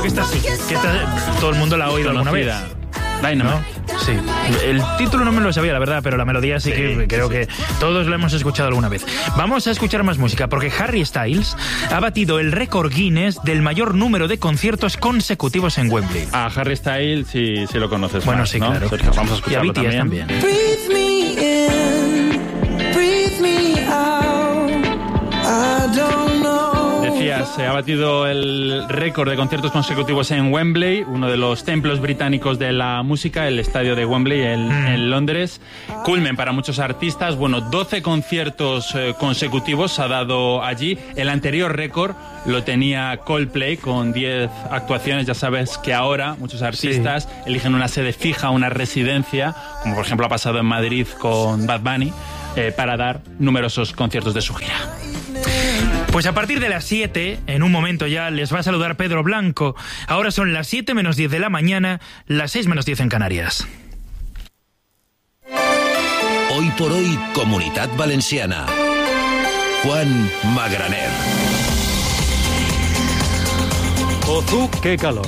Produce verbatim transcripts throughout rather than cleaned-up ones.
que esta sí, que esta, todo el mundo la ha oído alguna vez. Dynamite. ¿No? Sí. El título no me lo sabía, la verdad, pero la melodía sí, sí que creo sí. que todos lo hemos escuchado alguna vez. Vamos a escuchar más música, porque Harry Styles ha batido el récord Guinness del mayor número de conciertos consecutivos en Wembley. Ah, Harry Styles sí, sí lo conoces. Bueno, más, sí, ¿no? claro. Sergio, vamos a escucharlo y a B T S también. también. Breathe me in, breathe me out, I don't know. Decías, se ha batido el récord de conciertos consecutivos en Wembley, uno de los templos británicos de la música, el estadio de Wembley en, mm. en Londres. Culmen para muchos artistas. Bueno, doce conciertos eh, consecutivos ha dado allí. El anterior récord lo tenía Coldplay con diez actuaciones. Ya sabes que ahora muchos artistas sí. eligen una sede fija, una residencia, como por ejemplo ha pasado en Madrid con Bad Bunny, eh, para dar numerosos conciertos de su gira. Pues a partir de las siete, en un momento ya, les va a saludar Pedro Blanco. Ahora son las siete menos diez de la mañana, las seis menos diez en Canarias. Hoy por hoy, Comunitat Valenciana. Juan Magraner. Ozú, qué calor.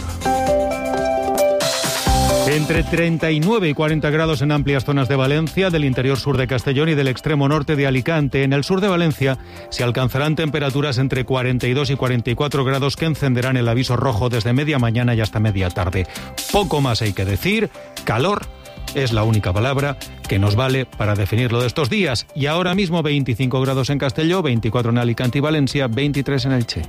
Entre treinta y nueve y cuarenta grados en amplias zonas de Valencia, del interior sur de Castellón y del extremo norte de Alicante. En el sur de Valencia se alcanzarán temperaturas entre cuarenta y dos y cuarenta y cuatro grados que encenderán el aviso rojo desde media mañana y hasta media tarde. Poco más hay que decir. Calor es la única palabra que nos vale para definirlo de estos días. Y ahora mismo veinticinco grados en Castelló, veinticuatro en Alicante y Valencia, veintitrés en Elche.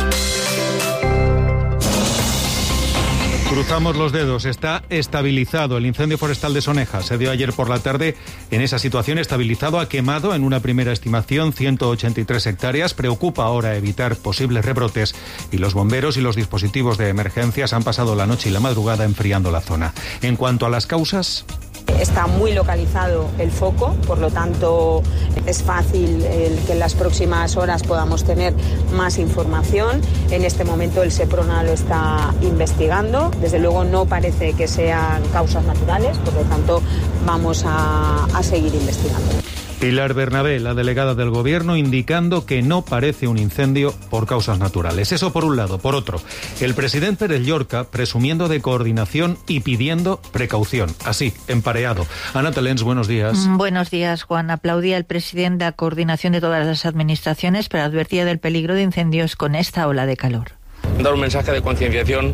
Cruzamos los dedos, está estabilizado. El incendio forestal de Soneja se dio ayer por la tarde en esa situación. Estabilizado, ha quemado en una primera estimación ciento ochenta y tres hectáreas. Preocupa ahora evitar posibles rebrotes y los bomberos y los dispositivos de emergencias han pasado la noche y la madrugada enfriando la zona. En cuanto a las causas... Está muy localizado el foco, por lo tanto es fácil el que en las próximas horas podamos tener más información. En este momento el SEPRONA lo está investigando. Desde luego no parece que sean causas naturales, por lo tanto vamos a, a seguir investigando. Pilar Bernabé, la delegada del Gobierno, indicando que no parece un incendio por causas naturales. Eso por un lado. Por otro, el presidente Pérez Llorca presumiendo de coordinación y pidiendo precaución. Así, empareado. Ana Talens, buenos días. Buenos días, Juan. Aplaudía el presidente la coordinación de todas las administraciones, pero advertía del peligro de incendios con esta ola de calor. Dar un mensaje de concienciación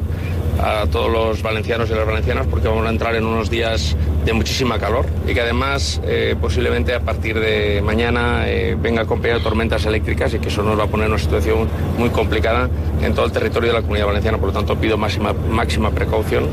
a todos los valencianos y las valencianas, porque vamos a entrar en unos días de muchísima calor y que además eh, posiblemente a partir de mañana eh, venga acompañado de tormentas eléctricas y que eso nos va a poner en una situación muy complicada en todo el territorio de la Comunidad Valenciana. Por lo tanto, pido máxima, máxima precaución.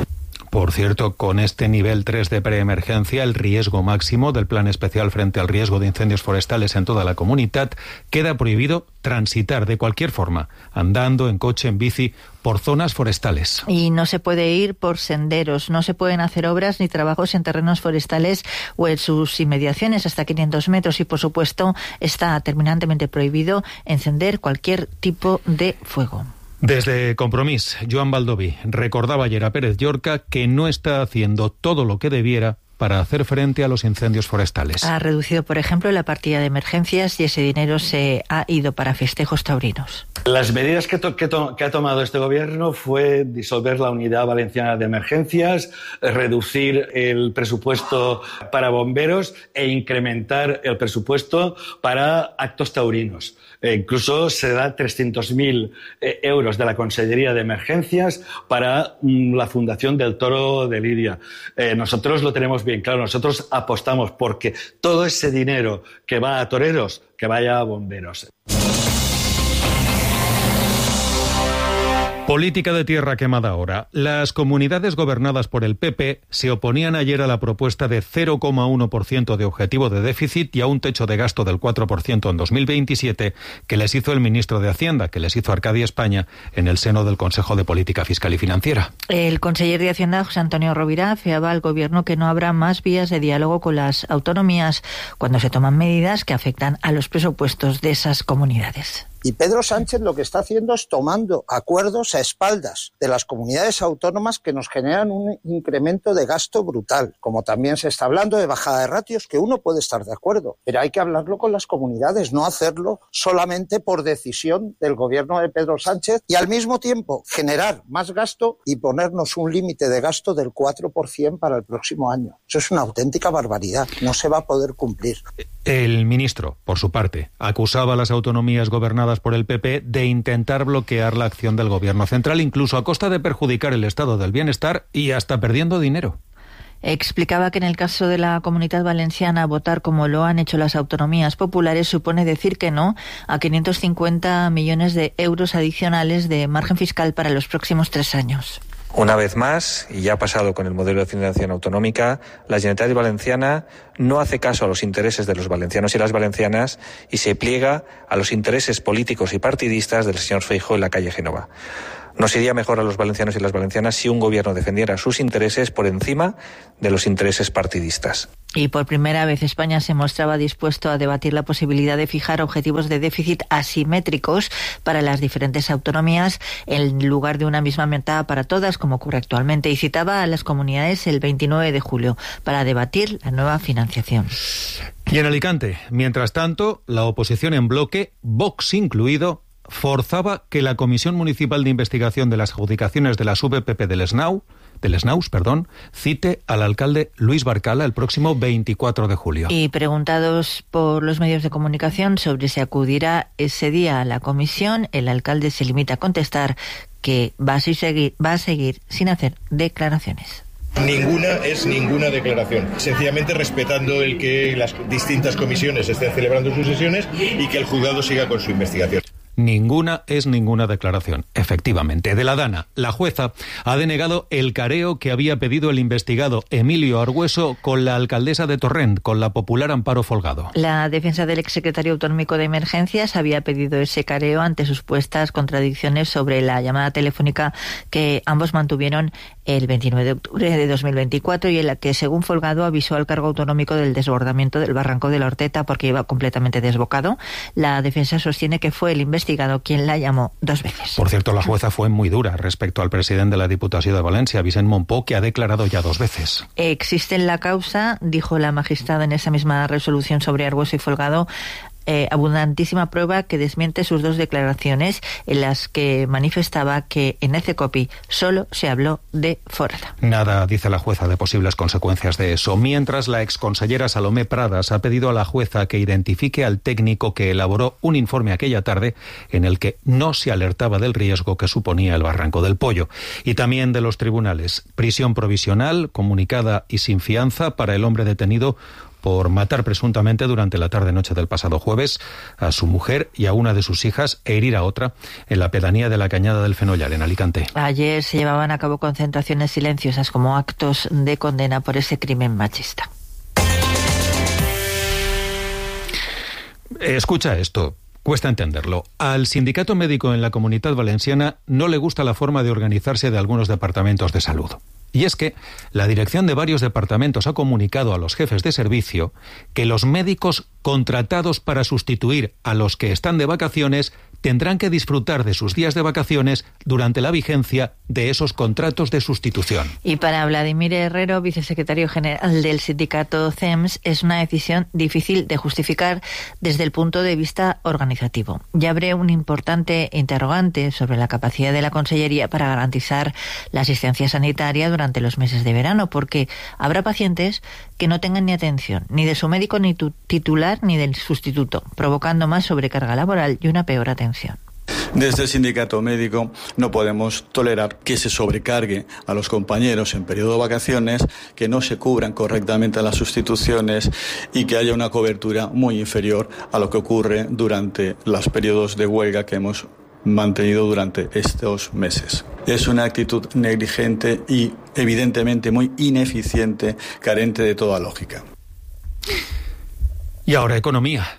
Por cierto, con este nivel tres de preemergencia, el riesgo máximo del Plan Especial frente al riesgo de incendios forestales en toda la comunidad, queda prohibido transitar de cualquier forma, andando, en coche, en bici, por zonas forestales. Y no se puede ir por senderos, no se pueden hacer obras ni trabajos en terrenos forestales o en sus inmediaciones hasta quinientos metros y, por supuesto, está terminantemente prohibido encender cualquier tipo de fuego. Desde Compromís, Joan Baldoví recordaba ayer a Pérez Llorca que no está haciendo todo lo que debiera para hacer frente a los incendios forestales. Ha reducido, por ejemplo, la partida de emergencias y ese dinero se ha ido para festejos taurinos. Las medidas que, to- que, to- que ha tomado este gobierno fue disolver la Unidad Valenciana de Emergencias, reducir el presupuesto para bomberos e incrementar el presupuesto para actos taurinos. E incluso se da trescientos mil eh, euros de la Consellería de Emergencias para mm, la Fundación del Toro de Lidia. Eh, nosotros lo tenemos bien claro, nosotros apostamos porque todo ese dinero que va a toreros, que vaya a bomberos. Política de tierra quemada ahora. Las comunidades gobernadas por el P P se oponían ayer a la propuesta de cero coma uno por ciento de objetivo de déficit y a un techo de gasto del cuatro por ciento en dos mil veintisiete que les hizo el ministro de Hacienda, que les hizo Arcadia España en el seno del Consejo de Política Fiscal y Financiera. El conseller de Hacienda, José Antonio Rovira, fiaba al Gobierno que no habrá más vías de diálogo con las autonomías cuando se toman medidas que afectan a los presupuestos de esas comunidades. Y Pedro Sánchez lo que está haciendo es tomando acuerdos a espaldas de las comunidades autónomas que nos generan un incremento de gasto brutal. Como también se está hablando de bajada de ratios, que uno puede estar de acuerdo, pero hay que hablarlo con las comunidades, no hacerlo solamente por decisión del gobierno de Pedro Sánchez y al mismo tiempo generar más gasto y ponernos un límite de gasto del cuatro por ciento para el próximo año. Eso es una auténtica barbaridad, no se va a poder cumplir. El ministro, por su parte, acusaba a las autonomías gobernadas por el P P de intentar bloquear la acción del gobierno central, incluso a costa de perjudicar el estado del bienestar y hasta perdiendo dinero. Explicaba que en el caso de la Comunidad Valenciana, votar como lo han hecho las autonomías populares supone decir que no a quinientos cincuenta millones de euros adicionales de margen fiscal para los próximos tres años. Una vez más, y ya ha pasado con el modelo de financiación autonómica, la Generalitat Valenciana no hace caso a los intereses de los valencianos y las valencianas y se pliega a los intereses políticos y partidistas del señor Feijóo en la calle Génova. Nos iría mejor a los valencianos y las valencianas si un gobierno defendiera sus intereses por encima de los intereses partidistas. Y por primera vez España se mostraba dispuesto a debatir la posibilidad de fijar objetivos de déficit asimétricos para las diferentes autonomías en lugar de una misma meta para todas, como ocurre actualmente, y citaba a las comunidades el veintinueve de julio para debatir la nueva financiación. Y en Alicante, mientras tanto, la oposición en bloque, Vox incluido, forzaba que la Comisión Municipal de Investigación de las Adjudicaciones de las V P P del SNAU, del SNAUS, perdón, cite al alcalde Luis Barcala el próximo veinticuatro de julio. Y preguntados por los medios de comunicación sobre si acudirá ese día a la comisión, el alcalde se limita a contestar que va a seguir, va a seguir sin hacer declaraciones. Ninguna es ninguna declaración, sencillamente respetando el que las distintas comisiones estén celebrando sus sesiones y que el juzgado siga con su investigación. Ninguna es ninguna declaración. Efectivamente, de la Dana, la jueza ha denegado el careo que había pedido el investigado Emilio Argüeso con la alcaldesa de Torrent, con la popular Amparo Folgado. La defensa del exsecretario autonómico de Emergencias había pedido ese careo ante supuestas contradicciones sobre la llamada telefónica que ambos mantuvieron el veintinueve de octubre de dos mil veinticuatro y en la que, según Folgado, avisó al cargo autonómico del desbordamiento del barranco de la Horteta porque iba completamente desbocado. La defensa sostiene que fue el investigado quien la llamó dos veces. Por cierto, la jueza fue muy dura respecto al presidente de la Diputación de Valencia, Vicent Montpó, que ha declarado ya dos veces. Existe en la causa, dijo la magistrada en esa misma resolución sobre Argüeso y Folgado, Eh, abundantísima prueba que desmiente sus dos declaraciones en las que manifestaba que en el CECOPI solo se habló de Forada. Nada, dice la jueza, de posibles consecuencias de eso, mientras la exconsellera Salomé Pradas ha pedido a la jueza que identifique al técnico que elaboró un informe aquella tarde en el que no se alertaba del riesgo que suponía el barranco del Pollo. Y también de los tribunales. Prisión provisional, comunicada y sin fianza para el hombre detenido por matar presuntamente durante la tarde-noche del pasado jueves a su mujer y a una de sus hijas e herir a otra en la pedanía de la Cañada del Fenollar, en Alicante. Ayer se llevaban a cabo concentraciones silenciosas como actos de condena por ese crimen machista. Escucha esto. Cuesta entenderlo. Al sindicato médico en la Comunitat Valenciana no le gusta la forma de organizarse de algunos departamentos de salud. Y es que la dirección de varios departamentos ha comunicado a los jefes de servicio que los médicos contratados para sustituir a los que están de vacaciones tendrán que disfrutar de sus días de vacaciones durante la vigencia de esos contratos de sustitución. Y para Vladimir Herrero, vicesecretario general del sindicato C E M S, es una decisión difícil de justificar desde el punto de vista organizativo. Ya abre un importante interrogante sobre la capacidad de la Consellería para garantizar la asistencia sanitaria durante los meses de verano, porque habrá pacientes que no tengan ni atención ni de su médico ni titular ni del sustituto, provocando más sobrecarga laboral y una peor atención. Desde el sindicato médico no podemos tolerar que se sobrecargue a los compañeros en periodo de vacaciones, que no se cubran correctamente las sustituciones y que haya una cobertura muy inferior a lo que ocurre durante los periodos de huelga que hemos mantenido durante estos meses. Es una actitud negligente y evidentemente muy ineficiente, carente de toda lógica. Y ahora economía.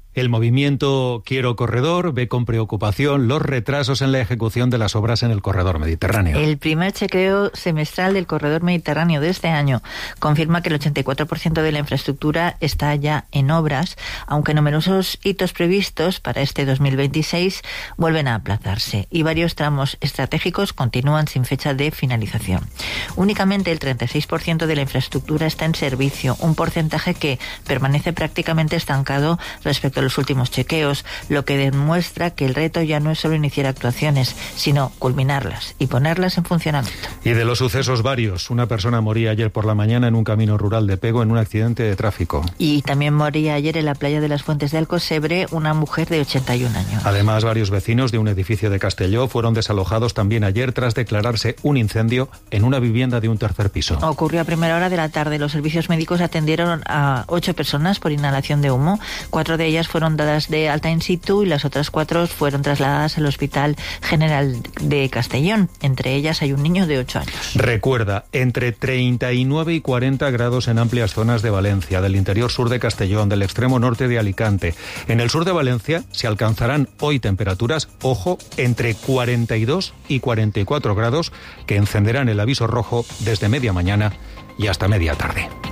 El movimiento Quiero Corredor ve con preocupación los retrasos en la ejecución de las obras en el corredor mediterráneo. El primer chequeo semestral del corredor mediterráneo de este año confirma que el ochenta y cuatro por ciento de la infraestructura está ya en obras, aunque numerosos hitos previstos para este dos mil veintiséis vuelven a aplazarse y varios tramos estratégicos continúan sin fecha de finalización. Únicamente el treinta y seis por ciento de la infraestructura está en servicio, un porcentaje que permanece prácticamente estancado respecto a los últimos chequeos, lo que demuestra que el reto ya no es solo iniciar actuaciones, sino culminarlas y ponerlas en funcionamiento. Y de los sucesos varios, una persona moría ayer por la mañana en un camino rural de Pego en un accidente de tráfico. Y también moría ayer en la playa de las Fuentes de Alcosebre una mujer de ochenta y un años. Además, varios vecinos de un edificio de Castelló fueron desalojados también ayer tras declararse un incendio en una vivienda de un tercer piso. Ocurrió a primera hora de la tarde. Los servicios médicos atendieron a ocho personas por inhalación de humo. Cuatro de ellas fueron dadas de alta in situ y las otras cuatro fueron trasladadas al Hospital General de Castellón. Entre ellas hay un niño de ocho años. Recuerda, entre treinta y nueve y cuarenta grados en amplias zonas de Valencia, del interior sur de Castellón, del extremo norte de Alicante. En el sur de Valencia se alcanzarán hoy temperaturas, ojo, entre cuarenta y dos y cuarenta y cuatro grados, que encenderán el aviso rojo desde media mañana y hasta media tarde.